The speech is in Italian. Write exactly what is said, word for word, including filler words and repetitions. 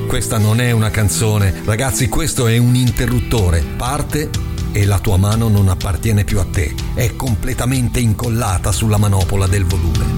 questa non è una canzone, ragazzi, questo è un interruttore. Parte e la tua mano non appartiene più a te, è completamente incollata sulla manopola del volume.